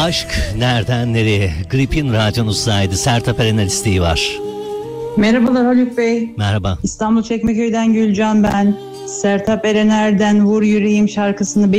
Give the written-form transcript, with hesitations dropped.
Aşk nereden nereye? Grip'in radyonuzdaydı. Sertab Erener isteği var. Merhabalar Haluk Bey. Merhaba. İstanbul Çekmeköy'den Gülcan ben. Sertab Erener'den Vur Yüreğim şarkısını